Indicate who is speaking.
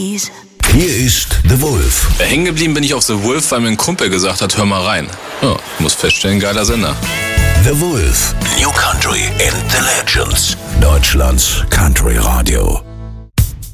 Speaker 1: Hier ist The Wolf.
Speaker 2: Hängen geblieben bin ich auf The Wolf, weil mir ein Kumpel gesagt hat, hör mal rein. Ja, muss feststellen, geiler Sender.
Speaker 1: The Wolf. New Country and the Legends. Deutschlands Country Radio.